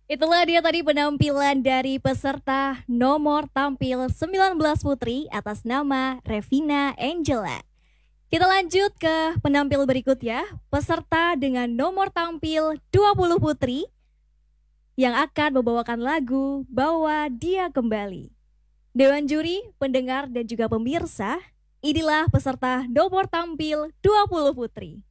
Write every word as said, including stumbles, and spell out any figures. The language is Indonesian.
Itulah dia tadi penampilan dari peserta nomor tampil sembilan belas putri atas nama Revina Angela. Kita lanjut ke penampil berikutnya, peserta dengan nomor tampil dua puluh putri yang akan membawakan lagu Bawa Dia Kembali. Dewan juri, pendengar dan juga pemirsa, inilah peserta nomor tampil dua puluh putri.